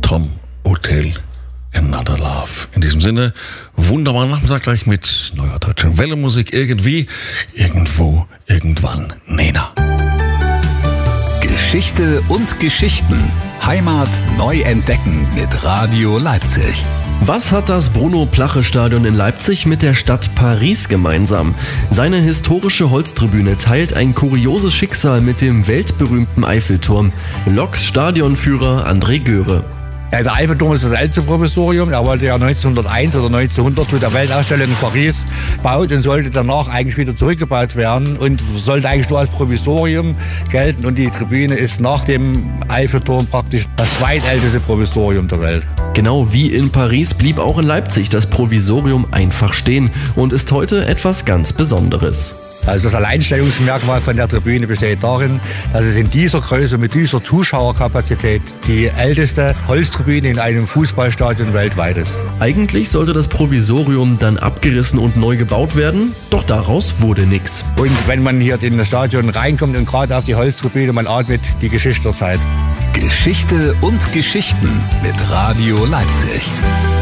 Tom Hotel Another Love. In diesem Sinne, wunderbaren Nachmittag gleich mit neuer deutscher Wellemusik. Irgendwie, irgendwo, irgendwann. Nena. Geschichte und Geschichten. Heimat neu entdecken mit Radio Leipzig. Was hat das Bruno-Plache-Stadion in Leipzig mit der Stadt Paris gemeinsam? Seine historische Holztribüne teilt ein kurioses Schicksal mit dem weltberühmten Eiffelturm. Loks Stadionführer André Göre. Ja, der Eiffelturm ist das älteste Provisorium. Er wurde ja 1901 oder 1900 zu der Weltausstellung in Paris gebaut und sollte danach eigentlich wieder zurückgebaut werden und sollte eigentlich nur als Provisorium gelten. Und die Tribüne ist nach dem Eiffelturm praktisch das zweitälteste Provisorium der Welt. Genau wie in Paris blieb auch in Leipzig das Provisorium einfach stehen und ist heute etwas ganz Besonderes. Also das Alleinstellungsmerkmal von der Tribüne besteht darin, dass es in dieser Größe mit dieser Zuschauerkapazität die älteste Holztribüne in einem Fußballstadion weltweit ist. Eigentlich sollte das Provisorium dann abgerissen und neu gebaut werden, doch daraus wurde nichts. Und wenn man hier in das Stadion reinkommt und gerade auf die Holztribüne, man atmet die Geschichte der Zeit. Geschichte und Geschichten mit Radio Leipzig.